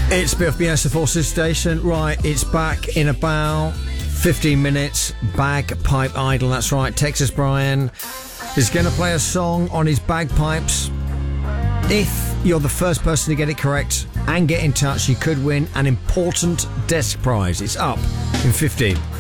It's BFBS, Forces Station. Right, it's back in about 15 minutes. Bagpipe Idol, that's right. Texas Brian is going to play a song on his bagpipes. If you're the first person to get it correct and get in touch, you could win an important desk prize. It's up in 15.